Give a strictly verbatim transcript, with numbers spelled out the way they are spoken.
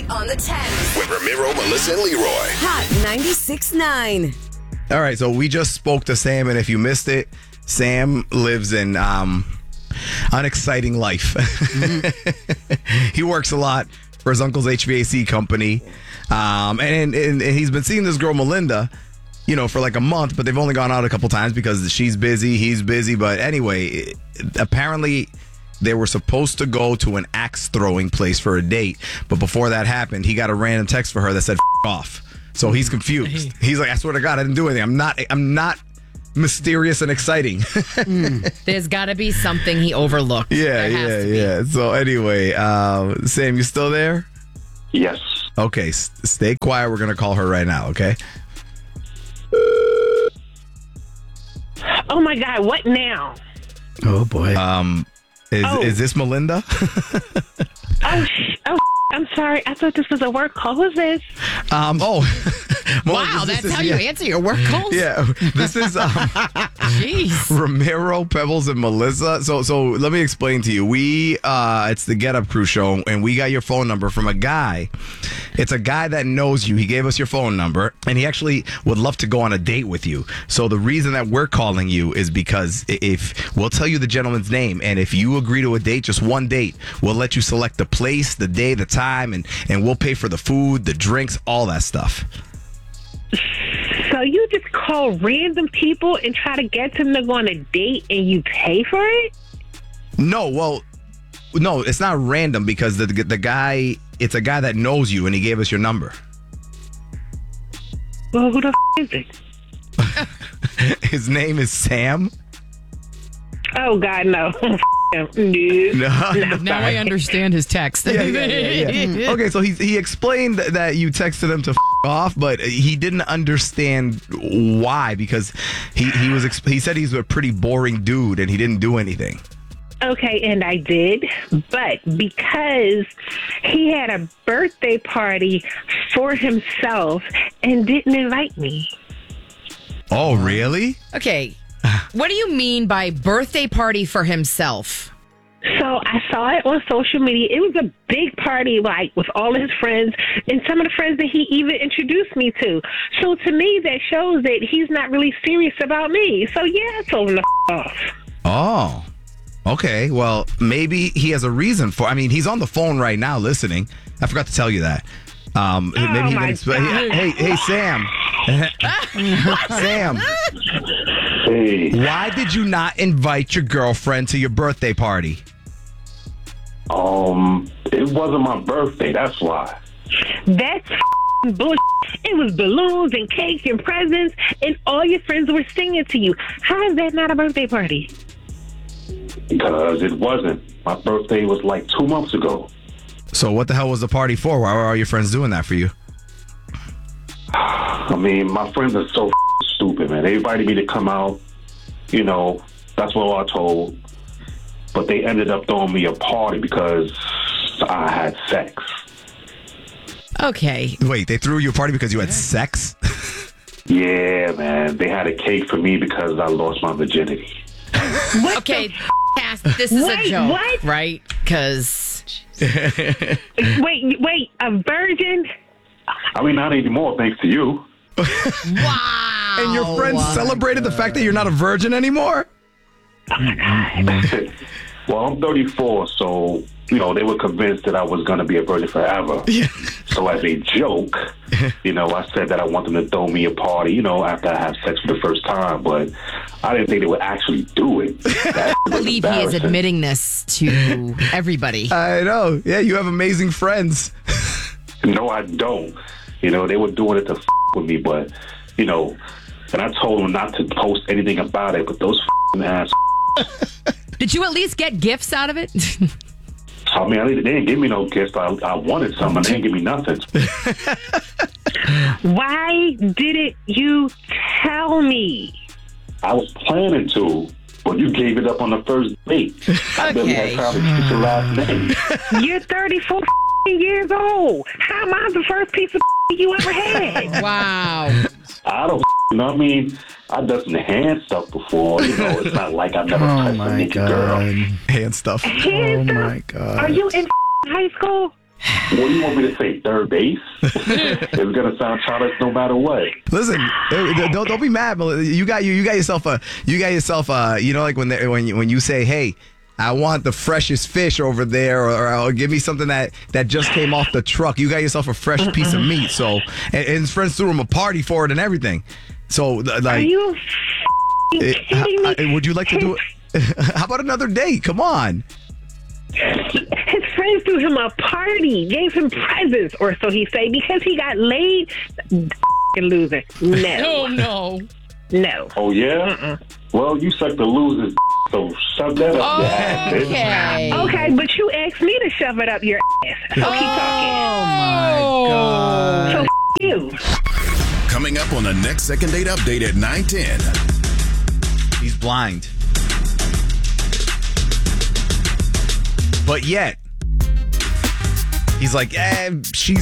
Tonight on the Thames. With Ramiro, Melissa, and Leroy. Hot ninety-six point nine. All right, so we just spoke to Sam, and if you missed it, Sam lives in um, an exciting life. Mm-hmm. He works a lot for his uncle's H V A C company, um, and, and, and he's been seeing this girl, Melinda, you know, for like a month, but they've only gone out a couple times because she's busy, he's busy. But anyway, it, apparently they were supposed to go to an axe throwing place for a date, but before that happened, he got a random text for her that said F- off. So he's confused. He's like, I swear to God, I didn't do anything. I'm not I'm not mysterious and exciting. mm. There's got to be something he overlooked. Yeah, yeah, yeah. So anyway, um, Sam, you still there? Yes. Okay, s- stay quiet. We're going to call her right now, okay? Oh, my God. What now? Oh, boy. Um, is, oh. is this Melinda? oh, sh- oh, I'm sorry. I thought this was a work call. Who's this? Um, oh. Wow, this, that's this is, how yeah. you answer your work calls? Yeah, this is um, Jeez. Ramiro, Pebbles, and Melissa. So so let me explain to you. We, uh, it's the Get Up Crew show, and we got your phone number from a guy. It's a guy that knows you. He gave us your phone number, and he actually would love to go on a date with you. So the reason that we're calling you is because if we'll tell you the gentleman's name, and if you agree to a date, just one date, we'll let you select the place, the day, the time, and, and we'll pay for the food, the drinks, all that stuff. So you just call random people and try to get them to go on a date and you pay for it? No, well, no, it's not random because the the guy, it's a guy that knows you and he gave us your number. Well, who the f- is it? His name is Sam. Oh, God, no. no. No, no. Now I understand his text. Yeah, yeah, yeah, yeah. Okay, so he he explained that you texted him to f- off, but he didn't understand why because he he was exp- he said he's a pretty boring dude and he didn't do anything. Okay, and I did, but because he had a birthday party for himself and didn't invite me. Oh, really? Okay. What do you mean by birthday party for himself? So I saw it on social media. It was a big party, like, with all his friends and some of the friends that he even introduced me to. So to me, that shows that he's not really serious about me. So, yeah, I told him to f- off. Oh, okay. Well, maybe he has a reason for I mean, he's on the phone right now listening. I forgot to tell you that. Um, oh maybe he my can explain. Hey, hey, Sam. Sam. Hey. Why did you not invite your girlfriend to your birthday party? Um, it wasn't my birthday, that's why. That's f- bullshit. It was balloons and cake and presents, and all your friends were singing to you. How is that not a birthday party? Because it wasn't. My birthday was like two months ago. So what the hell was the party for? Why were all your friends doing that for you? I mean, my friends are so f- stupid, man. They invited me to come out. You know, that's what I was told. But they ended up throwing me a party because I had sex. Okay. Wait, they threw you a party because you had sex? Yeah, man. They had a cake for me because I lost my virginity. What Okay, the Cass, this is Wait, a joke, what? right? Because... f- wait, wait, a virgin? I mean, not anymore, thanks to you. Wow. And your friends Oh, celebrated the fact that you're not a virgin anymore? Oh, my God. Well, I'm thirty-four, so, you know, they were convinced that I was going to be a virgin forever. Yeah. So as a joke, you know, I said that I want them to throw me a party, you know, after I have sex for the first time, but I didn't think they would actually do it. That I believe he is admitting this to everybody. I know. Yeah, you have amazing friends. No, I don't. You know, they were doing it to f- with me, but, you know, and I told them not to post anything about it, but those f- ass. Did you at least get gifts out of it? I mean, I didn't, they didn't give me no gifts. I, I wanted some, and they didn't give me nothing. Why didn't you tell me? I was planning to, but you gave it up on the first date. I barely Okay. had time to speak your last name. You're thirty-four years old. How am I the first piece of you ever had? Wow. I don't know. I mean, I've done some hand stuff before. You know, it's not like I've never Oh touched a my naked God. girl. Hand stuff. Hand Oh stuff? my God. Are you in high school? What do you want me to say? Third base? It's gonna sound childish no matter what. Listen, uh, don't don't be mad. You got you you got yourself a you got yourself a you know like when they, when you, when you say, hey, I want the freshest fish over there, or, or give me something that, that just came off the truck. You got yourself a fresh piece of meat. So and, and his friends threw him a party for it and everything. So like, Are you it, kidding me? how- would you like to do it? How about another date? Come on. His friends threw him a party, gave him presents, or so he say, because he got laid. F***ing loser. No. Oh, no. No. Oh yeah? Well, you suck the loser's so shove that up your ass, bitch. Okay. Okay, but you asked me to shove it up your ass. So keep talking. Oh my God. So f- you. Coming up on the next second date update at nine ten. He's blind. But yet, he's like, eh, she's